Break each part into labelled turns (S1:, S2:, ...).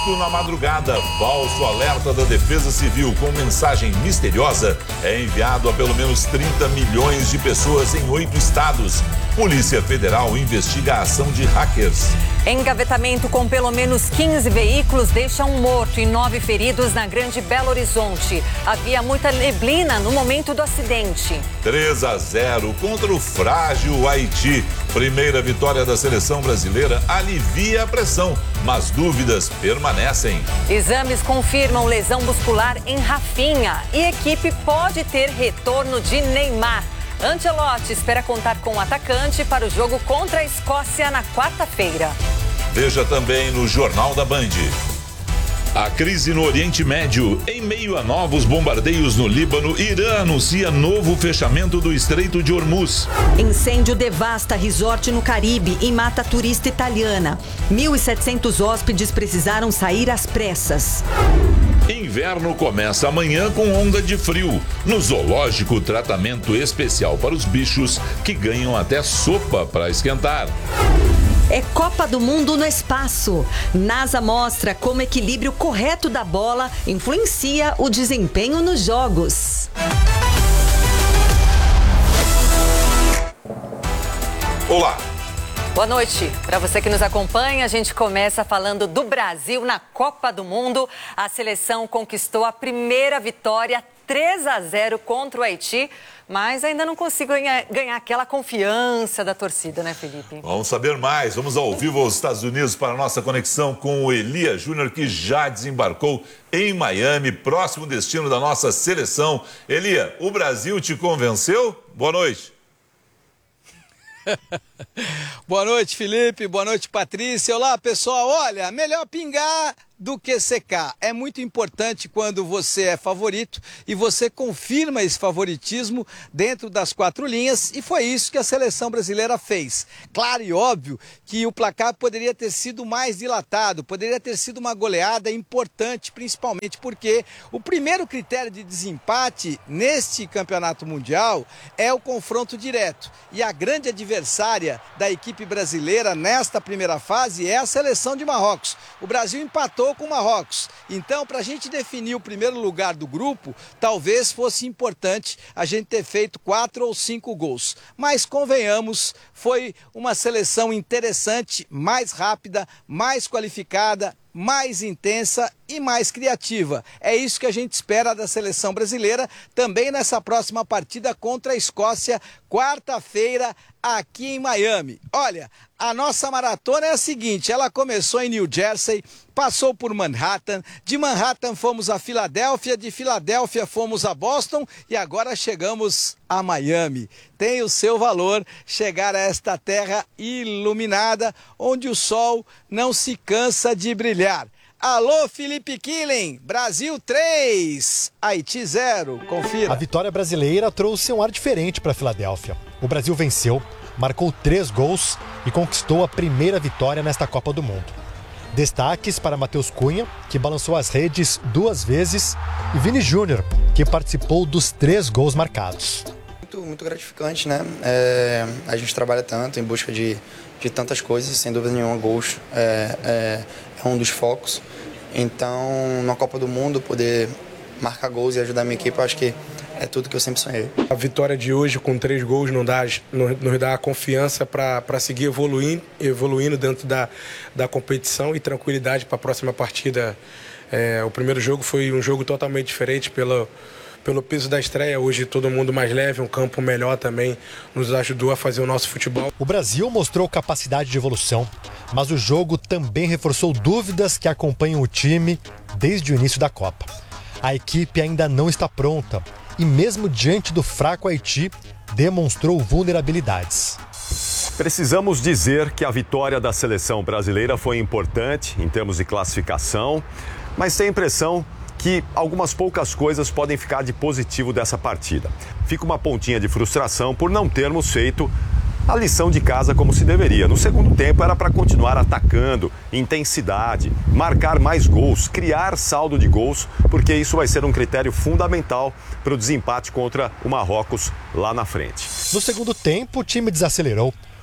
S1: visto na madrugada. Falso alerta da Defesa Civil com mensagem misteriosa é enviado a pelo menos 30 milhões de pessoas em 8 estados. Polícia Federal investiga a ação de hackers.
S2: Engavetamento com pelo menos 15 veículos deixa um morto e 9 feridos na Grande Belo Horizonte. Havia muita neblina no momento do acidente.
S1: 3-0 contra o frágil Haiti. Primeira vitória da seleção brasileira alivia a pressão, mas dúvidas permanecem.
S2: Exames confirmam lesão muscular em Rafinha e equipe pode ter retorno de Neymar. Ancelotti espera contar com o atacante para o jogo contra a Escócia na quarta-feira.
S1: Veja também no Jornal da Band. A crise no Oriente Médio. Em meio a novos bombardeios no Líbano, Irã anuncia novo fechamento do Estreito de Hormuz.
S3: Incêndio devasta resort no Caribe e mata turista italiana. 1.700 hóspedes precisaram sair às pressas.
S1: Inverno começa amanhã com onda de frio. No zoológico, tratamento especial para os bichos que ganham até sopa para esquentar.
S3: É Copa do Mundo no espaço. NASA mostra como o equilíbrio correto da bola influencia o desempenho nos jogos.
S1: Olá.
S2: Boa noite. Para você que nos acompanha, a gente começa falando do Brasil na Copa do Mundo. A seleção conquistou a primeira vitória 3-0 contra o Haiti, mas ainda não consigo ganhar aquela confiança da torcida, né, Felipe?
S1: Vamos saber mais. Vamos ao vivo aos Estados Unidos para a nossa conexão com o Elia Júnior, que já desembarcou em Miami, próximo destino da nossa seleção. Elia, o Brasil te convenceu? Boa noite.
S4: Boa noite, Felipe. Boa noite, Patrícia. Olá, pessoal. Olha, melhor pingar do que secar. É muito importante quando você é favorito e você confirma esse favoritismo dentro das 4 linhas, e foi isso que a seleção brasileira fez. Claro e óbvio que o placar poderia ter sido mais dilatado, poderia ter sido uma goleada importante, principalmente porque o primeiro critério de desempate neste campeonato mundial é o confronto direto, e a grande adversária da equipe brasileira nesta primeira fase é a seleção de Marrocos. O Brasil empatou com o Marrocos. Então, para a gente definir o primeiro lugar do grupo, talvez fosse importante a gente ter feito 4 ou 5 gols. Mas, convenhamos, foi uma seleção interessante, mais rápida, mais qualificada, mais intensa e mais criativa. É isso que a gente espera da seleção brasileira também nessa próxima partida contra a Escócia, quarta-feira, aqui em Miami. Olha, a nossa maratona é a seguinte: ela começou em New Jersey, passou por Manhattan, de Manhattan fomos a Filadélfia, de Filadélfia fomos a Boston e agora chegamos a Miami. Tem o seu valor chegar a esta terra iluminada, onde o sol não se cansa de brilhar. Alô, Felipe Killen, Brasil 3, Haiti 0, confira.
S5: A vitória brasileira trouxe um ar diferente para a Filadélfia. O Brasil venceu, marcou 3 gols e conquistou a primeira vitória nesta Copa do Mundo. Destaques para Matheus Cunha, que balançou as redes 2 vezes, e Vini Júnior, que participou dos 3 gols marcados.
S6: Muito gratificante, né? A gente trabalha tanto em busca de tantas coisas, sem dúvida nenhuma, gols é um dos focos. Então, na Copa do Mundo, poder marcar gols e ajudar a minha equipe, eu acho que é tudo que eu sempre sonhei.
S7: A vitória de hoje com 3 gols nos dá confiança para seguir evoluindo dentro da competição e tranquilidade para a próxima partida. O primeiro jogo foi um jogo totalmente diferente pelo peso da estreia. Hoje todo mundo mais leve, um campo melhor também nos ajudou a fazer o nosso futebol.
S5: O Brasil mostrou capacidade de evolução, mas o jogo também reforçou dúvidas que acompanham o time desde o início da Copa. A equipe ainda não está pronta e, mesmo diante do fraco Haiti, demonstrou vulnerabilidades.
S8: Precisamos dizer que a vitória da seleção brasileira foi importante em termos de classificação, mas tem a impressão que algumas poucas coisas podem ficar de positivo dessa partida. Fica uma pontinha de frustração por não termos feito a lição de casa como se deveria. No segundo tempo era para continuar atacando, intensidade, marcar mais gols, criar saldo de gols, porque isso vai ser um critério fundamental para o desempate contra o Marrocos lá na frente.
S5: No segundo tempo, o time desacelerou.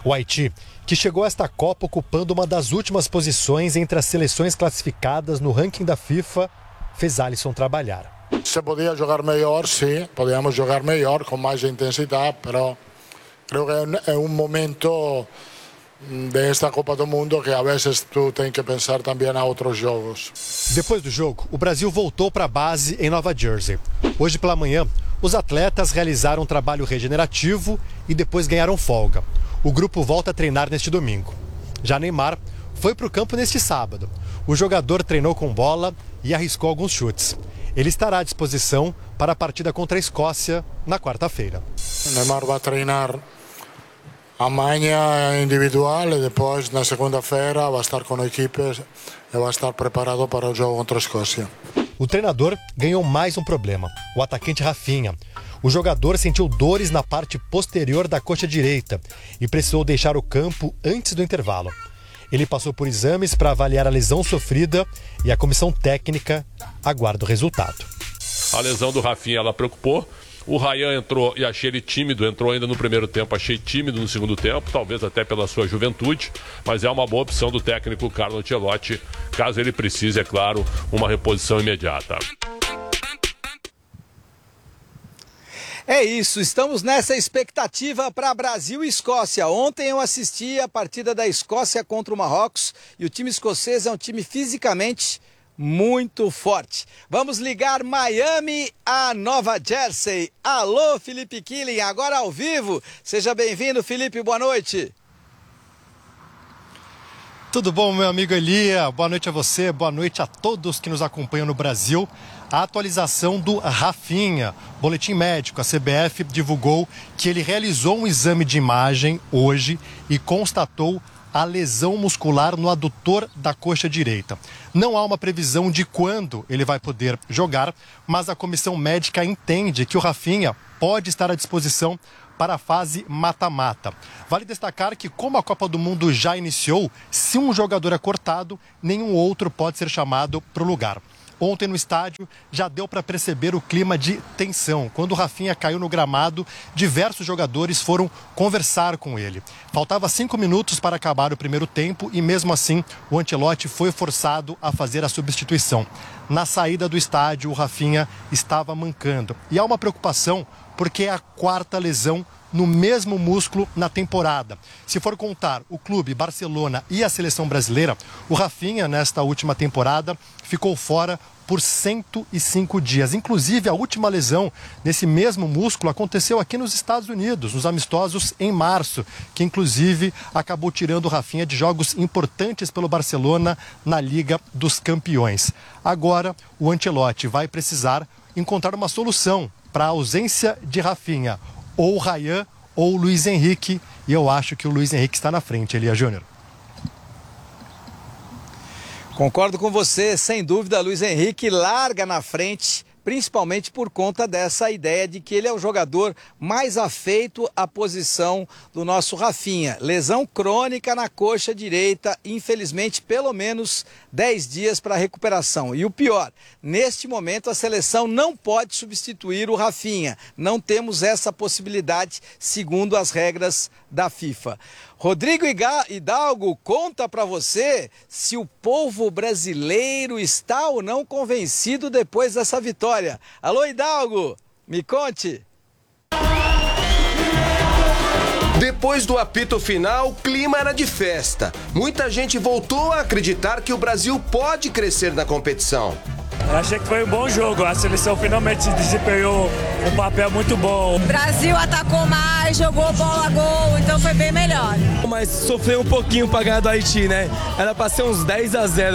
S5: O Haiti, que chegou a esta Copa ocupando uma das últimas posições entre as seleções classificadas no ranking da FIFA, fez Alisson trabalhar.
S9: Se podia jogar melhor, sim, podíamos jogar melhor, com mais intensidade, mas creio que é um momento desta Copa do Mundo que a vezes tu tem que pensar também a outros jogos.
S5: Depois do jogo, o Brasil voltou para a base em Nova Jersey. Hoje pela manhã, os atletas realizaram um trabalho regenerativo e depois ganharam folga. O grupo volta a treinar neste domingo. Já Neymar foi para o campo neste sábado. O jogador treinou com bola e arriscou alguns chutes. Ele estará à disposição para a partida contra a Escócia na quarta-feira.
S9: Neymar vai treinar amanhã individual e depois na segunda-feira vai estar com a equipe e vai estar preparado para o jogo contra a Escócia.
S5: O treinador ganhou mais um problema, o atacante Rafinha. O jogador sentiu dores na parte posterior da coxa direita e precisou deixar o campo antes do intervalo. Ele passou por exames para avaliar a lesão sofrida e a comissão técnica aguarda o resultado.
S10: A lesão do Rafinha, ela preocupou. O Ryan entrou e achei ele tímido, entrou ainda no primeiro tempo, achei tímido no segundo tempo, talvez até pela sua juventude, mas é uma boa opção do técnico Carlo Ancelotti, caso ele precise, é claro, uma reposição imediata.
S4: É isso, estamos nessa expectativa para Brasil e Escócia. Ontem eu assisti a partida da Escócia contra o Marrocos e o time escocês é um time fisicamente muito forte. Vamos ligar Miami a Nova Jersey. Alô, Felipe Killing, agora ao vivo. Seja bem-vindo, Felipe, boa noite.
S5: Tudo bom, meu amigo Elia? Boa noite a você, boa noite a todos que nos acompanham no Brasil. A atualização do Rafinha, boletim médico, a CBF divulgou que ele realizou um exame de imagem hoje e constatou a lesão muscular no adutor da coxa direita. Não há uma previsão de quando ele vai poder jogar, mas a comissão médica entende que o Rafinha pode estar à disposição para a fase mata-mata. Vale destacar que, como a Copa do Mundo já iniciou, se um jogador é cortado, nenhum outro pode ser chamado para o lugar. Ontem no estádio já deu para perceber o clima de tensão. Quando o Rafinha caiu no gramado, diversos jogadores foram conversar com ele. Faltava 5 minutos para acabar o primeiro tempo e mesmo assim o Ancelotti foi forçado a fazer a substituição. Na saída do estádio, o Rafinha estava mancando. E há uma preocupação porque é a 4ª lesão no mesmo músculo na temporada. Se for contar o clube, Barcelona e a seleção brasileira, o Rafinha, nesta última temporada, ficou fora por 105 dias. Inclusive, a última lesão nesse mesmo músculo aconteceu aqui nos Estados Unidos, nos amistosos em março, que inclusive acabou tirando o Rafinha de jogos importantes pelo Barcelona na Liga dos Campeões. Agora, o Ancelotti vai precisar encontrar uma solução para a ausência de Rafinha, ou o Ryan ou o Luiz Henrique, e eu acho que o Luiz Henrique está na frente, Elia Júnior.
S4: Concordo com você, sem dúvida, Luiz Henrique larga na frente, principalmente por conta dessa ideia de que ele é o jogador mais afeito à posição do nosso Rafinha. Lesão crônica na coxa direita, infelizmente pelo menos 10 dias para recuperação. E o pior, neste momento a seleção não pode substituir o Rafinha. Não temos essa possibilidade segundo as regras da FIFA. Rodrigo Hidalgo conta para você se o povo brasileiro está ou não convencido depois dessa vitória. Alô, Hidalgo, me conte.
S11: Depois do apito final, o clima era de festa. Muita gente voltou a acreditar que o Brasil pode crescer na competição.
S12: Eu achei que foi um bom jogo, a seleção finalmente desempenhou um papel muito bom.
S13: O Brasil atacou mais, jogou bola a gol, então foi bem melhor.
S14: Mas sofreu um pouquinho para ganhar do Haiti, né? Era para ser uns 10-0.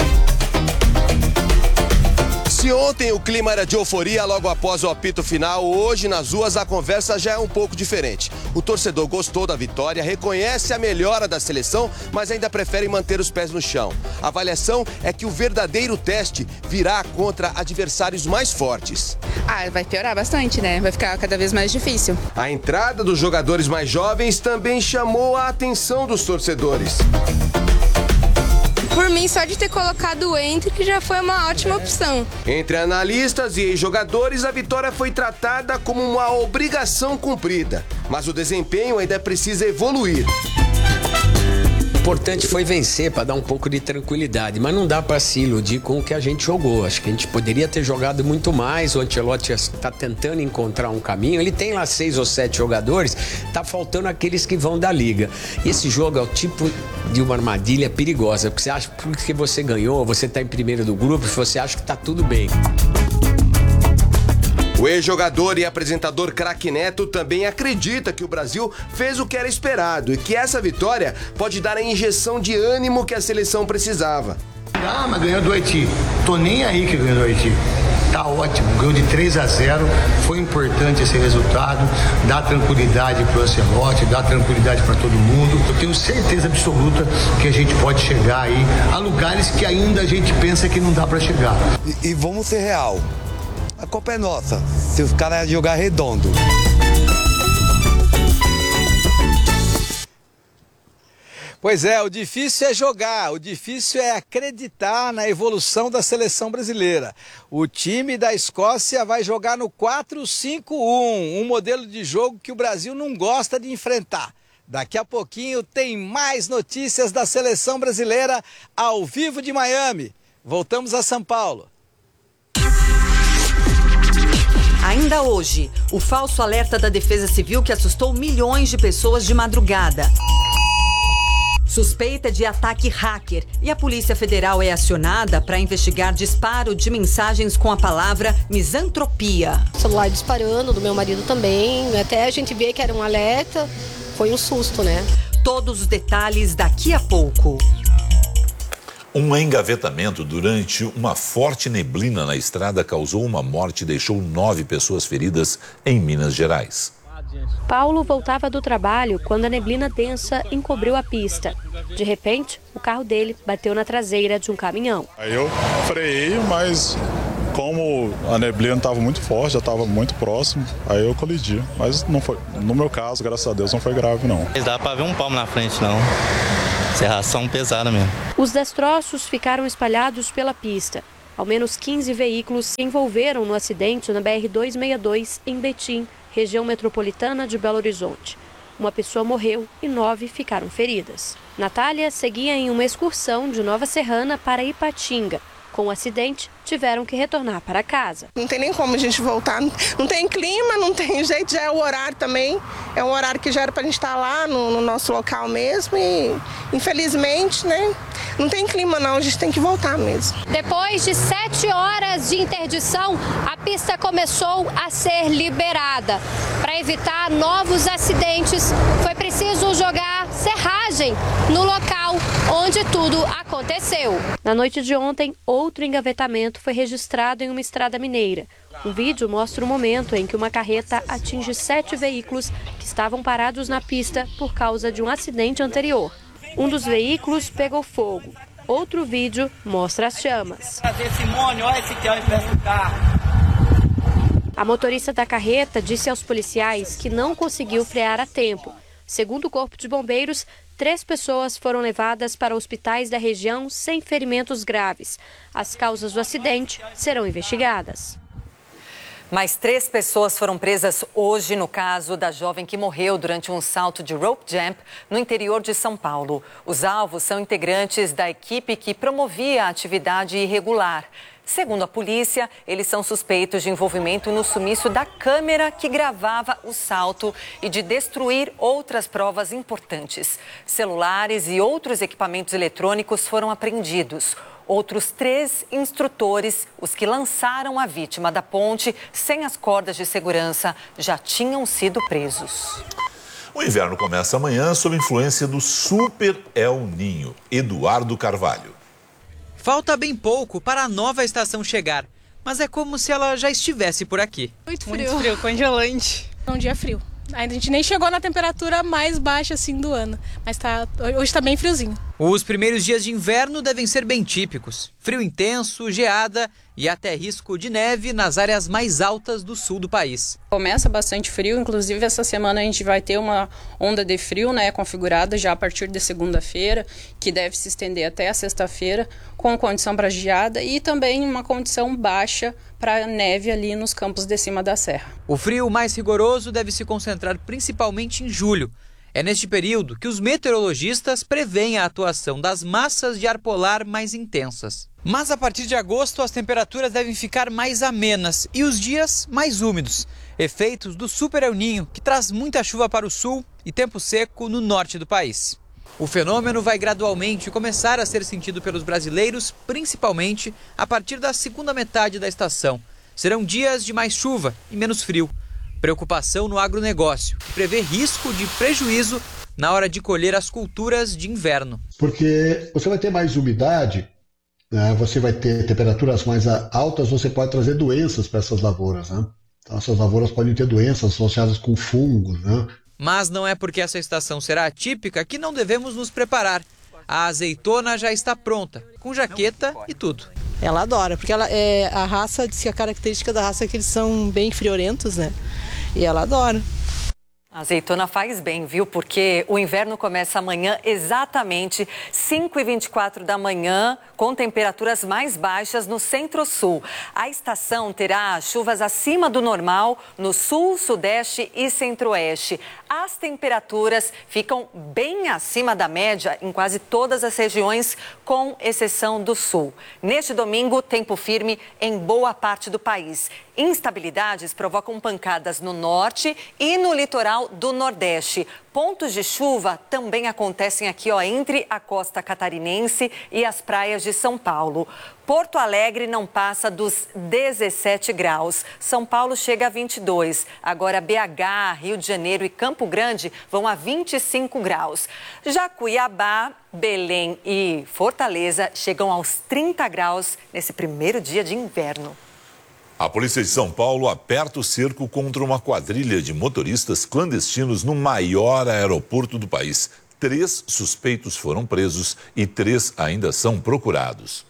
S11: Se ontem o clima era de euforia logo após o apito final, hoje nas ruas a conversa já é um pouco diferente. O torcedor gostou da vitória, reconhece a melhora da seleção, mas ainda prefere manter os pés no chão. A avaliação é que o verdadeiro teste virá contra adversários mais fortes.
S15: Vai piorar bastante, né? Vai ficar cada vez mais difícil.
S11: A entrada dos jogadores mais jovens também chamou a atenção dos torcedores.
S15: Por mim, só de ter colocado o Hendrick já foi uma ótima opção.
S11: Entre analistas e ex-jogadores, a vitória foi tratada como uma obrigação cumprida. Mas o desempenho ainda precisa evoluir.
S16: O importante foi vencer para dar um pouco de tranquilidade, mas não dá para se iludir com o que a gente jogou. Acho que a gente poderia ter jogado muito mais. O Ancelotti está tentando encontrar um caminho. Ele tem lá 6 ou 7 jogadores, tá faltando aqueles que vão da liga. E esse jogo é o tipo de uma armadilha perigosa, porque você acha que porque você ganhou, você está em primeiro do grupo, você acha que está tudo bem.
S11: O ex-jogador e apresentador Craque Neto também acredita que o Brasil fez o que era esperado e que essa vitória pode dar a injeção de ânimo que a seleção precisava.
S17: Ah, mas ganhou do Haiti. Tô nem aí que ganhou do Haiti. Tá ótimo, ganhou de 3-0, foi importante esse resultado, dá tranquilidade pro Ancelotti, dá tranquilidade para todo mundo. Eu tenho certeza absoluta que a gente pode chegar aí a lugares que ainda a gente pensa que não dá para chegar.
S18: E vamos ser real. A Copa é nossa, se os caras jogar redondo.
S4: Pois é, o difícil é jogar, o difícil é acreditar na evolução da seleção brasileira. O time da Escócia vai jogar no 4-5-1, um modelo de jogo que o Brasil não gosta de enfrentar. Daqui a pouquinho tem mais notícias da seleção brasileira ao vivo de Miami. Voltamos a São Paulo.
S3: Ainda hoje, o falso alerta da Defesa Civil que assustou milhões de pessoas de madrugada. Suspeita de ataque hacker e a Polícia Federal é acionada para investigar disparo de mensagens com a palavra misantropia.
S19: O celular disparando, do meu marido também, até a gente vê que era um alerta, foi um susto, né?
S3: Todos os detalhes daqui a pouco.
S1: Um engavetamento durante uma forte neblina na estrada causou uma morte e deixou 9 pessoas feridas em Minas Gerais.
S20: Paulo voltava do trabalho quando a neblina densa encobriu a pista. De repente, o carro dele bateu na traseira de um caminhão.
S21: Aí eu freiei, mas como a neblina estava muito forte, já estava muito próximo, aí eu colidi. Mas não foi, no meu caso, graças a Deus, não foi grave não.
S22: Não dá para ver um palmo na frente não. Serração pesada mesmo.
S20: Os destroços ficaram espalhados pela pista. Ao menos 15 veículos se envolveram no acidente na BR-262 em Betim, região metropolitana de Belo Horizonte. Uma pessoa morreu e 9 ficaram feridas. Natália seguia em uma excursão de Nova Serrana para Ipatinga. Com o acidente, tiveram que retornar para casa.
S23: Não tem nem como a gente voltar, não tem clima, não tem jeito, já é o horário também. É um horário que já era para a gente estar lá no nosso local mesmo e, infelizmente, né, não tem clima não, a gente tem que voltar mesmo.
S20: Depois de 7 horas de interdição, a pista começou a ser liberada. Para evitar novos acidentes, foi preciso jogar serragem no local onde tudo aconteceu. Na noite de ontem, outro engavetamento foi registrado em uma estrada mineira. Um vídeo mostra o momento em que uma carreta atinge 7 veículos que estavam parados na pista por causa de um acidente anterior. Um dos veículos pegou fogo. Outro vídeo mostra as chamas. A motorista da carreta disse aos policiais que não conseguiu frear a tempo. Segundo o Corpo de Bombeiros, 3 pessoas foram levadas para hospitais da região sem ferimentos graves. As causas do acidente serão investigadas.
S2: Mais 3 pessoas foram presas hoje no caso da jovem que morreu durante um salto de rope jump no interior de São Paulo. Os alvos são integrantes da equipe que promovia a atividade irregular. Segundo a polícia, eles são suspeitos de envolvimento no sumiço da câmera que gravava o salto e de destruir outras provas importantes. Celulares e outros equipamentos eletrônicos foram apreendidos. Outros 3 instrutores, os que lançaram a vítima da ponte sem as cordas de segurança, já tinham sido presos.
S1: O inverno começa amanhã sob influência do Super El Niño. Eduardo Carvalho.
S24: Falta bem pouco para a nova estação chegar, mas é como se ela já estivesse por aqui.
S25: Muito frio, congelante. É um dia frio. Ainda a gente nem chegou na temperatura mais baixa assim do ano, mas hoje está bem friozinho.
S24: Os primeiros dias de inverno devem ser bem típicos. Frio intenso, geada e até risco de neve nas áreas mais altas do sul do país.
S15: Começa bastante frio, inclusive essa semana a gente vai ter uma onda de frio, né, configurada já a partir de segunda-feira, que deve se estender até a sexta-feira, com condição para geada e também uma condição baixa para neve ali nos campos de cima da serra.
S24: O frio mais rigoroso deve se concentrar principalmente em julho. É neste período que os meteorologistas preveem a atuação das massas de ar polar mais intensas. Mas a partir de agosto as temperaturas devem ficar mais amenas e os dias mais úmidos. Efeitos do Super El Niño, que traz muita chuva para o sul e tempo seco no norte do país. O fenômeno vai gradualmente começar a ser sentido pelos brasileiros, principalmente a partir da segunda metade da estação. Serão dias de mais chuva e menos frio. Preocupação no agronegócio, que prevê risco de prejuízo na hora de colher as culturas de inverno.
S6: Porque você vai ter mais umidade, né? Você vai ter temperaturas mais altas, você pode trazer doenças para essas lavouras, né? Então essas lavouras podem ter doenças associadas com fungos, né?
S24: Mas não é porque essa estação será atípica que não devemos nos preparar. A azeitona já está pronta, com jaqueta e tudo.
S7: Ela adora, porque ela é a raça, diz que a característica da raça é que eles são bem friorentos, né? E ela adora.
S2: A azeitona faz bem, viu? Porque o inverno começa amanhã exatamente 5h24 da manhã, com temperaturas mais baixas no centro-sul. A estação terá chuvas acima do normal no sul, sudeste e centro-oeste. As temperaturas ficam bem acima da média em quase todas as regiões, com exceção do sul. Neste domingo, tempo firme em boa parte do país. Instabilidades provocam pancadas no norte e no litoral do Nordeste. Pontos de chuva também acontecem aqui, entre a costa catarinense e as praias de São Paulo. Porto Alegre não passa dos 17 graus. São Paulo chega a 22. Agora BH, Rio de Janeiro e Campo Grande vão a 25 graus. Já Cuiabá, Belém e Fortaleza chegam aos 30 graus nesse primeiro dia de inverno.
S1: A polícia de São Paulo aperta o cerco contra uma quadrilha de motoristas clandestinos no maior aeroporto do país. 3 suspeitos foram presos e 3 ainda são procurados.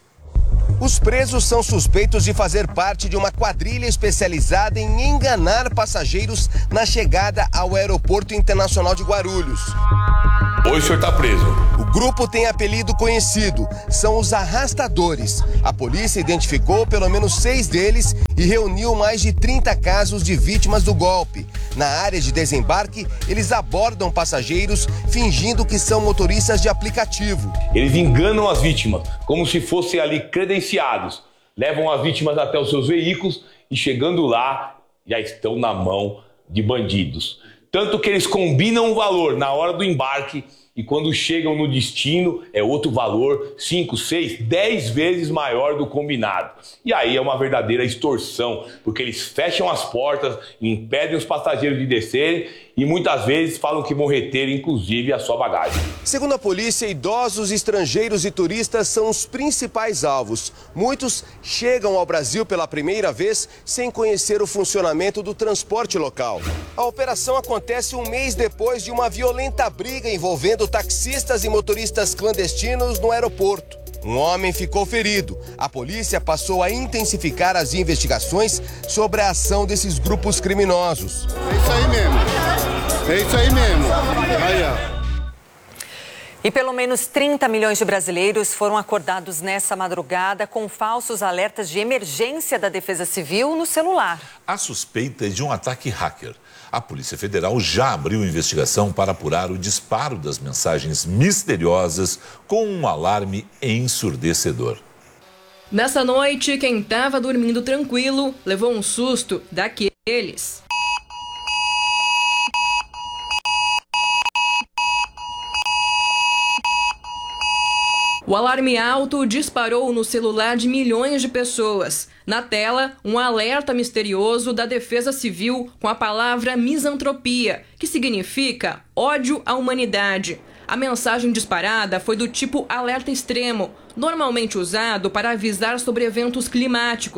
S11: Os presos são suspeitos de fazer parte de uma quadrilha especializada em enganar passageiros na chegada ao Aeroporto Internacional de Guarulhos.
S8: Hoje o senhor está preso.
S11: O grupo tem apelido conhecido, são os arrastadores. A polícia identificou pelo menos 6 deles e reuniu mais de 30 casos de vítimas do golpe. Na área de desembarque, eles abordam passageiros fingindo que são motoristas de aplicativo.
S8: Eles enganam as vítimas, como se fossem ali credenciados. Levam as vítimas até os seus veículos e chegando lá, já estão na mão de bandidos. Tanto que eles combinam o valor na hora do embarque e quando chegam no destino é outro valor, 5, 6, 10 vezes maior do combinado. E aí é uma verdadeira extorsão, porque eles fecham as portas, impedem os passageiros de descerem e muitas vezes falam que vão reter inclusive a sua bagagem.
S11: Segundo a polícia, idosos, estrangeiros e turistas são os principais alvos. Muitos chegam ao Brasil pela primeira vez sem conhecer o funcionamento do transporte local. A operação acontece um mês depois de uma violenta briga envolvendo taxistas e motoristas clandestinos no aeroporto. Um homem ficou ferido. A polícia passou a intensificar as investigações sobre a ação desses grupos criminosos.
S9: É isso aí mesmo. É isso aí mesmo. Aí, ó.
S2: E pelo menos 30 milhões de brasileiros foram acordados nessa madrugada com falsos alertas de emergência da Defesa Civil no celular.
S1: A suspeita é de um ataque hacker. A Polícia Federal já abriu investigação para apurar o disparo das mensagens misteriosas com um alarme ensurdecedor.
S10: Nessa noite, quem estava dormindo tranquilo levou um susto daqueles. O alarme alto disparou no celular de milhões de pessoas. Na tela, um alerta misterioso da Defesa Civil com a palavra misantropia, que significa ódio à humanidade. A mensagem disparada foi do tipo alerta extremo, normalmente usado para avisar sobre eventos climáticos,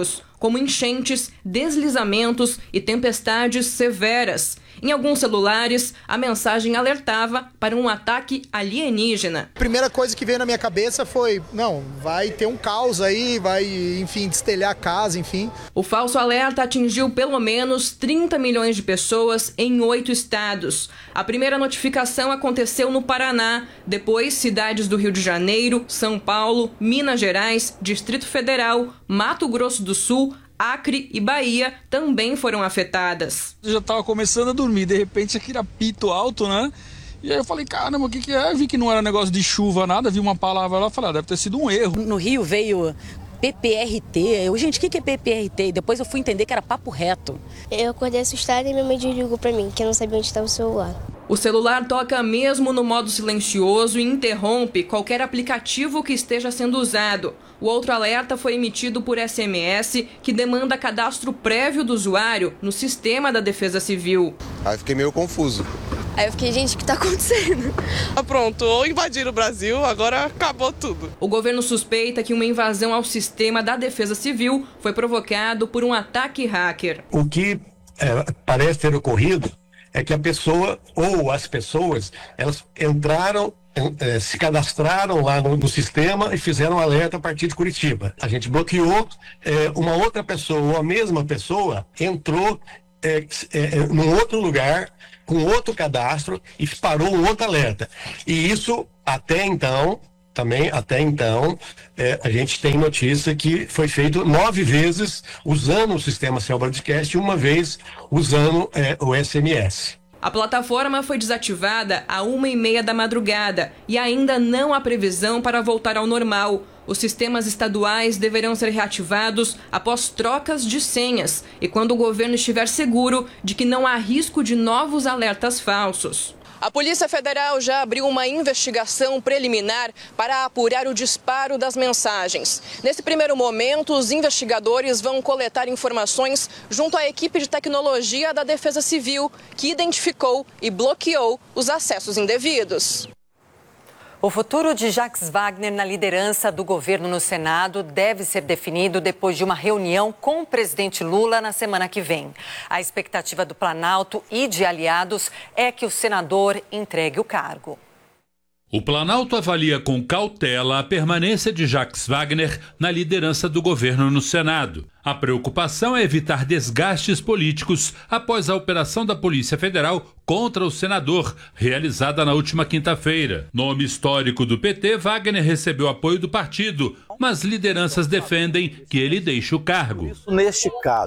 S10: como enchentes, deslizamentos e tempestades severas. Em alguns celulares, a mensagem alertava para um ataque alienígena.
S5: A primeira coisa que veio na minha cabeça foi, não, vai ter um caos aí, vai, enfim, destelhar a casa, enfim.
S10: O falso alerta atingiu pelo menos 30 milhões de pessoas em 8 estados. A primeira notificação aconteceu no Paraná, depois cidades do Rio de Janeiro, São Paulo, Minas Gerais, Distrito Federal, Mato Grosso do Sul, Acre e Bahia também foram afetadas.
S12: Eu já estava começando a dormir, de repente aquele apito alto, né? E aí eu falei, caramba, o que é? Eu vi que não era negócio de chuva, nada, vi uma palavra lá, falei, deve ter sido um erro.
S13: No Rio veio PPRT, gente, o que é PPRT? E depois eu fui entender que era papo reto.
S14: Eu acordei assustada e minha mãe desligou pra mim, que eu não sabia onde estava o celular.
S10: O celular toca mesmo no modo silencioso e interrompe qualquer aplicativo que esteja sendo usado. O outro alerta foi emitido por SMS, que demanda cadastro prévio do usuário no sistema da Defesa Civil.
S11: Aí fiquei meio confuso.
S14: Aí eu fiquei, gente, o que tá acontecendo?
S16: Pronto, ou invadiram o Brasil, agora acabou tudo.
S10: O governo suspeita que uma invasão ao sistema da Defesa Civil foi provocado por um ataque hacker.
S26: O que parece ter ocorrido é que a pessoa ou as pessoas, elas entraram, se cadastraram lá no sistema e fizeram um alerta a partir de Curitiba. A gente bloqueou, uma outra pessoa ou a mesma pessoa entrou num outro lugar, com outro cadastro e disparou um outro alerta. E isso, até então, a gente tem notícia que foi feito 9 vezes usando o sistema Cell Broadcast e uma vez usando o SMS.
S10: A plataforma foi desativada às 1h30 da madrugada e ainda não há previsão para voltar ao normal. Os sistemas estaduais deverão ser reativados após trocas de senhas e quando o governo estiver seguro de que não há risco de novos alertas falsos. A Polícia Federal já abriu uma investigação preliminar para apurar o disparo das mensagens. Nesse primeiro momento, os investigadores vão coletar informações junto à equipe de tecnologia da Defesa Civil, que identificou e bloqueou os acessos indevidos. O futuro de Jacques Wagner na liderança do governo no Senado deve ser definido depois de uma reunião com o presidente Lula na semana que vem. A expectativa do Planalto e de aliados é que o senador entregue o cargo.
S27: O Planalto avalia com cautela a permanência de Jacques Wagner na liderança do governo no Senado. A preocupação é evitar desgastes políticos após a operação da Polícia Federal contra o senador, realizada na última quinta-feira. Nome histórico do PT, Wagner recebeu apoio do partido, mas lideranças defendem que ele deixe o cargo.
S28: Neste caso,